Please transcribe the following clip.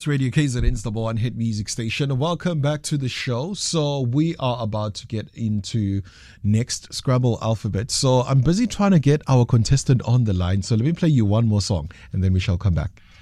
It's Radio KZN's number one hit music station. Welcome back to the show. So we are about to get into next Scrabble alphabet. So I'm busy trying to get our contestant on the line. So let me play you one more song and then we shall come back.